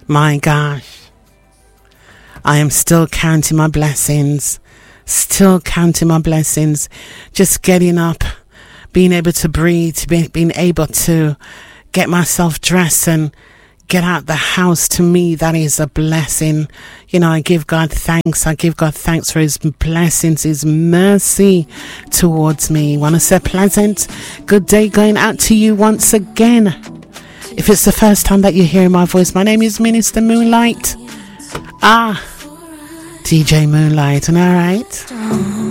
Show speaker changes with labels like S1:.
S1: My gosh. I am still counting my blessings. Still counting my blessings. Just getting up, being able to breathe, being able to get myself dressed and get out the house. To me, that is a blessing. You know, I give God thanks. I give God thanks for his blessings, his mercy towards me. Want to say pleasant good day going out to you once again. If it's the first time that you're hearing my voice, my name is Minister Moonlight. DJ Moonlight, and all right.